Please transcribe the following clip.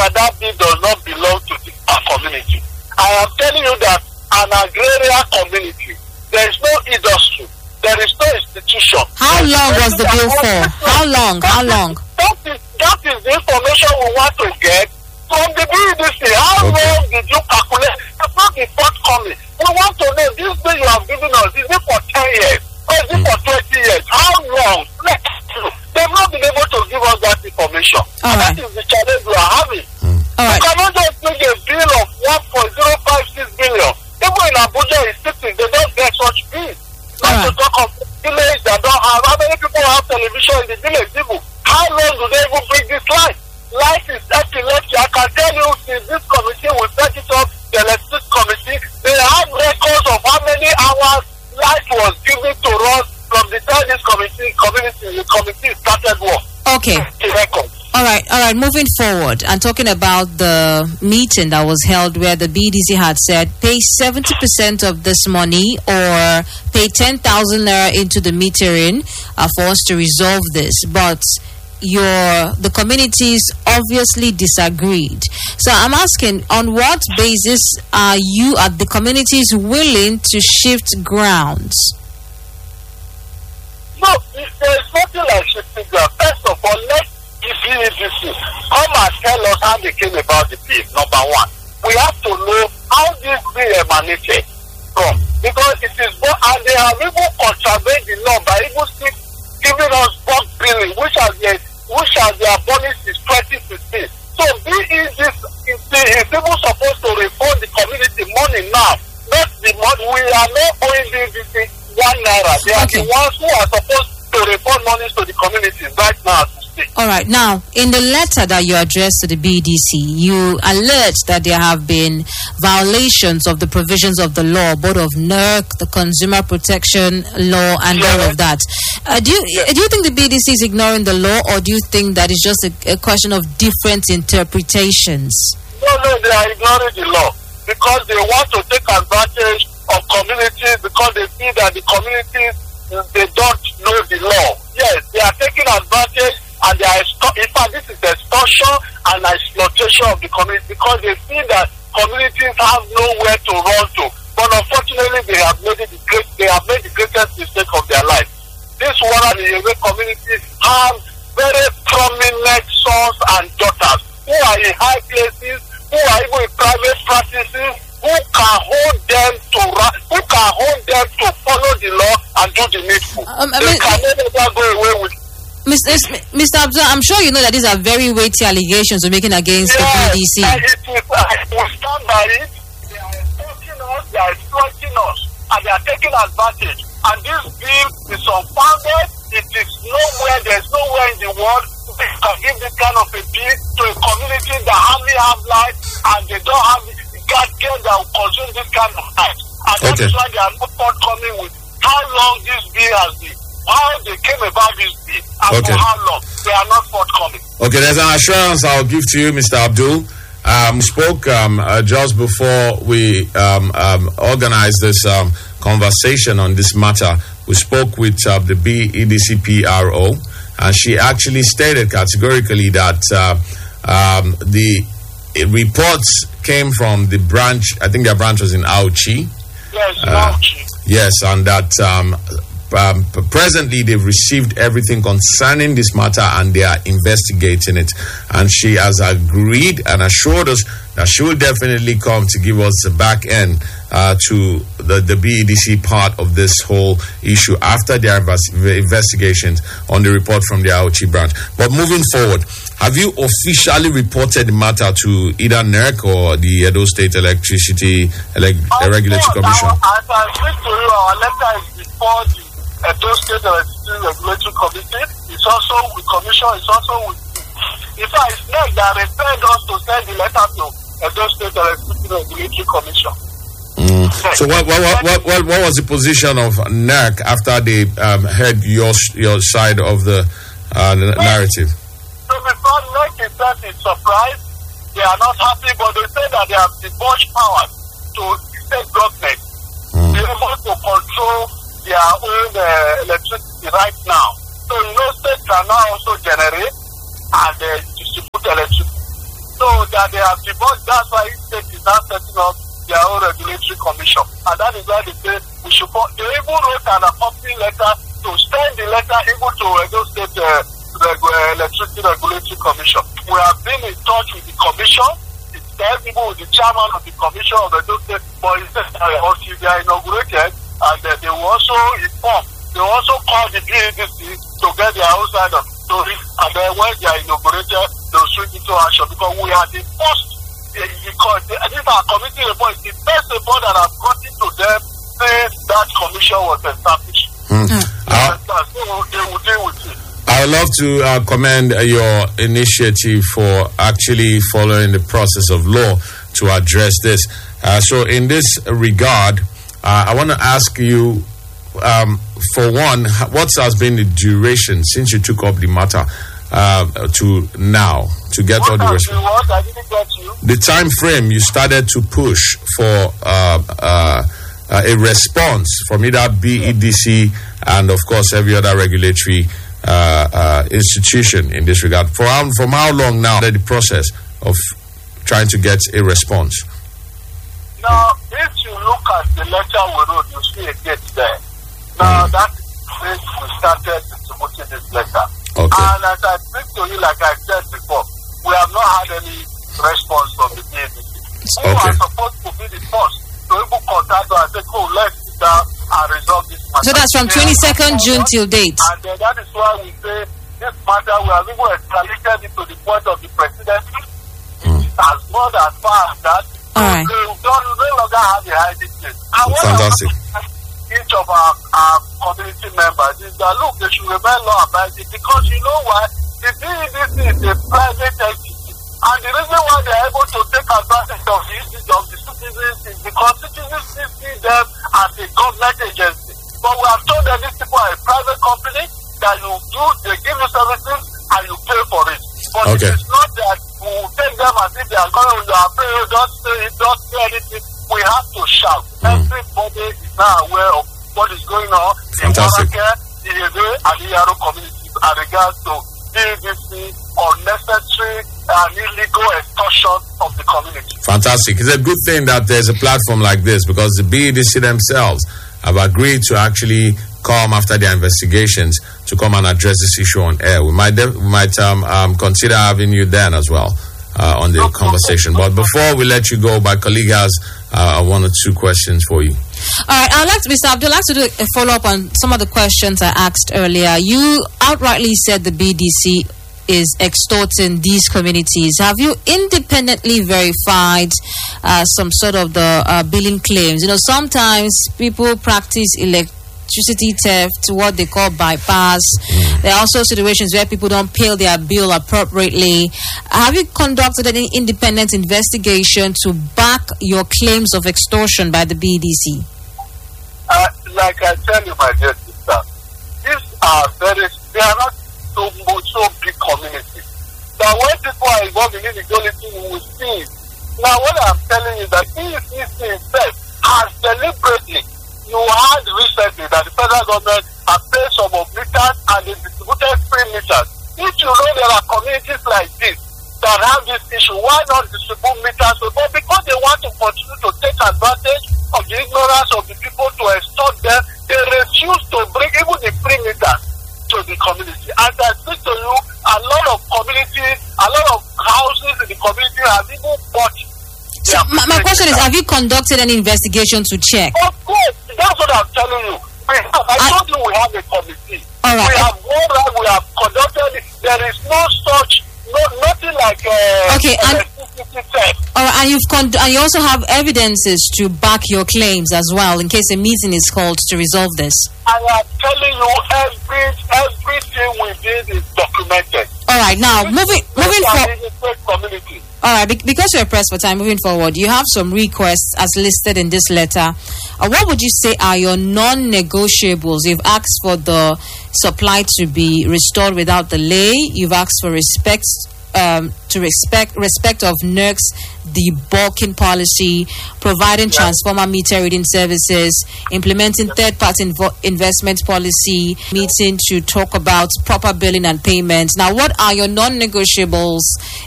that bill does not belong to our community. I am telling you that an agrarian community, there is no industry, there is no institution. How long was the bill for? How long? That is the information we want to get from the BEDC. How long did you calculate? It's not the forthcoming. We want to know, this bill you have given us, is it for 10 years? Or is it for 20 years? How long? They've not been able to give us that information. That is the challenge we are having. You cannot just make a bill of 1.056 billion. People in Abuja is sitting, they don't get such bills. Not to talk of village that don't have. How many people have television in the village? How long do they even bring this life? Life is epilepsy. I can tell you, since this committee will set it up, the electric committee, they have records of how many hours life was given to us from the time this committee started work. Okay. All right. Moving forward and talking about the meeting that was held where the BDC had said pay 70% of this money or pay 10,000 naira into the metering for us to resolve this, but the communities obviously disagreed. So I'm asking, on what basis are the communities willing to shift grounds? No, there is nothing like shifting ground. First of all, let the BEDC come and tell us how they came about the bill. Number one, we have to know how this bill emanated from, because it is and they have even contravened the law by even still giving us bulk billing, which has been abolished since 2015. So BEDC is even supposed to refund the community money now. Not the money. We are not owing BEDC 1 naira. They are the ones who are supposed to refund money to the communities right now. All right. Now, in the letter that you addressed to the BEDC, you alert that there have been violations of the provisions of the law, both of NERC, the Consumer Protection Law, and all of that. Do you think the BEDC is ignoring the law, or do you think that it's just a question of different interpretations? No, they are ignoring the law because they want to take advantage of communities, because they see that the communities, they don't know the law. Yes, they are taking advantage, and they are, in fact, this is extortion and exploitation of the community, because they see that communities have nowhere to run to. But unfortunately, they have made the greatest mistake of their life. This one and the Yoruba communities have very prominent sons and daughters who are in high places, who are even in private practices, who can hold them to follow the law and do the needful. They can never go away with. Mr. Abdul, I'm sure you know that these are very weighty allegations you're making against the BEDC. I will stand by it. They are exploiting us, they are exploiting us, and they are taking advantage. And this bill is unfounded. There's nowhere in the world they can give this kind of a bill to a community that hardly have life, and they don't have guardians that will consume this kind of life. And that is why they are not forthcoming with how long this bill has been, how they came about this bill, and for how long. They are not forthcoming. Okay, there's an assurance I'll give to you, Mr. Abdul. We spoke just before we organized this conversation on this matter. We spoke with the BEDC PRO, and she actually stated categorically that the reports came from the branch. I think their branch was in Auchi. Yes, Auchi. Yes, and that presently they've received everything concerning this matter and they are investigating it. And she has agreed and assured us that she will definitely come to give us the back end to the BEDC part of this whole issue after their investigations on the report from the Auchi branch. But moving forward, have you officially reported the matter to either NERC or the Edo State Electricity Regulatory Commission? As I speak to you, our letter is before the Edo State Electricity Regulatory Commission. It's also with Commission. It's also with. In fact, it's NERC that referred us to send the letter to Edo State Electricity Regulatory Commission. So what was the position of NERC after they heard your side of the narrative? So before NERC itself is surprised, they are not happy, but they say that they have divulged powers to state government be able to control their own electricity right now. So no state can now also generate and distribute electricity. So that they have divorced, that's why each state is now setting up their own regulatory commission. And that is why they say we should they even wrote an accompanying letter to send the letter even to Edo State Electricity Regulatory Commission. We have been in touch with the commission. It's even with the chairman of the commission of Edo State, but he said until they are inaugurated, and they will also inform. They will also call the BADC to get their own side of the story, and then when they are inaugurated, they will switch into action, because we are the first, because this our committee report is the first report that I've gotten to them since that commission was established. So they will deal with it. I would love to commend your initiative for actually following the process of law to address this. So in this regard, I want to ask you, for one, what has been the duration since you took up the matter to now to get all the response? I didn't get you. The time frame you started to push for a response from either BEDC and, of course, every other regulatory institution in this regard. From how long now the process of trying to get a response? Now, if you look at the letter we wrote, you see a date there. Now, that is we started distributing this letter. Okay. And as I speak to you, like I said before, we have not had any response from the BADC. Who are supposed to be the first to even contact us and say, oh, let's sit down and resolve this matter. So that's from 22nd June till date. And that is why we say this matter, we have even escalated it to the point of the presidency. It has gone as far as that. All right. We no longer have the hiding place. And Fantastic. Each of our community members is that, look, they should remain law abiding, because you know why? The BEDC is a private entity. And the reason why they are able to take advantage of the citizens is because citizens see them as a government agency. But we have told them these people are a private company, that they give you services and you pay for it. But it is not that we will take them as if they are going to pay, don't say anything. We have to shout. Everybody is now aware of what is going on in Warake, the Ebe, and the Yaro communities in regards to BEDC unnecessary and illegal extortion of the community. Fantastic. It's a good thing that there's a platform like this, because the BEDC themselves have agreed to actually come after their investigations to come and address this issue on air. We might consider having you then as well on the conversation. But before we let you go, my colleague has one or two questions for you. All right, Mr. Abdul, I'd like to do a follow-up on some of the questions I asked earlier. You outrightly said the BDC is extorting these communities. Have you independently verified some sort of the billing claims? You know, sometimes people practice electricity theft, what they call bypass. There are also situations where people don't pay their bill appropriately. Have you conducted any independent investigation to back your claims of extortion by the BDC? Like I tell you, my dear sister, they are not so big communities. Now, when people are involved in illegality, we will see it. Now, what I'm telling you is that ECC itself has deliberately, you heard recently that the federal government has paid some of meters and they distributed free meters. If you know there are communities like this that have this issue, why not distribute meters? But because they want to continue to take advantage of the ignorance of the people to extort them, they refuse to bring even the free meters to the community. As I speak to you, a lot of communities, a lot of houses in the community have even bought. So my question is, have you conducted any investigation to check? Of course, that's what I'm telling you. I told you we have a committee. All right. We have conducted it. There is no such, nothing like okay, all right, and you also have evidences to back your claims as well, in case a meeting is called to resolve this. I am telling you, everything we did is documented. All right, now moving forward. All right, because you're pressed for time, moving forward, you have some requests as listed in this letter. What would you say are your non-negotiables? You've asked for the supply to be restored without delay. You've asked for respect of NERC's debulking policy, providing transformer meter reading services, implementing third-party investment policy, meeting to talk about proper billing and payments. Now, what are your non-negotiables